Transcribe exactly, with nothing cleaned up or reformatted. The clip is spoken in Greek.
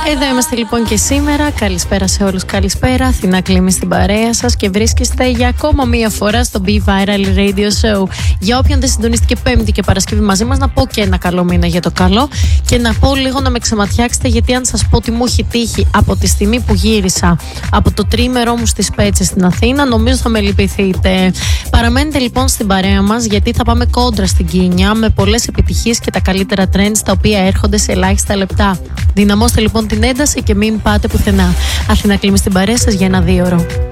Εδώ είμαστε λοιπόν και σήμερα. Καλησπέρα σε όλους, καλησπέρα. Αθηνά Κλίμη στην παρέα σας και βρίσκεστε για ακόμα μία φορά στο Be Viral Radio Show. Για όποιον δεν συντονίστηκε Πέμπτη και Παρασκευή μαζί μας, να πω και ένα καλό μήνα για το καλό και να πω λίγο να με ξεματιάξετε, γιατί αν σας πω ότι μου έχει τύχει από τη στιγμή που γύρισα από το τρίμερό μου στις Πέτσες στην Αθήνα, νομίζω θα με λυπηθείτε. Παραμένετε λοιπόν στην παρέα μας, γιατί θα πάμε κόντρα στην Κίνια με πολλές επιτυχίες και τα καλύτερα trends τα οποία έρχονται σε ελάχιστα λεπτά. Δυναμώστε λοιπόν την ένταση και μην πάτε πουθενά. Αθηνά Κλίμη στην παρέα σας για ένα δύο ώρο.